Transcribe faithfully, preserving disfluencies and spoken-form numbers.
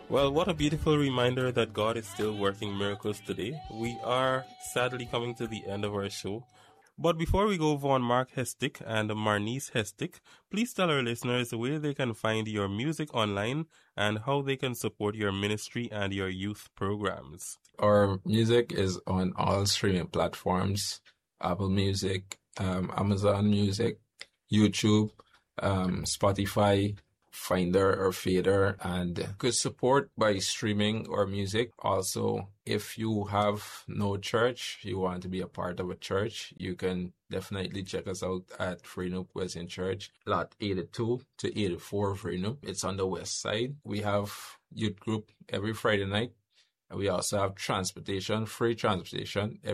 Well, what a beautiful reminder that God is still working miracles today. We are sadly coming to the end of our show. But before we go on, Mark Hestick and Marnice Hestick, please tell our listeners where they can find your music online and how they can support your ministry and your youth programs. Our music is on all streaming platforms, Apple Music, um, Amazon Music, YouTube, um, Spotify, Finder or Fader, and could support by streaming our music. Also, if you have no church, you want to be a part of a church, you can definitely check us out at Freenoop Wesleyan Church, lot eighty-two to eighty-four Freenoop. It's on the west side. We have youth group every Friday night. We also have transportation, free transportation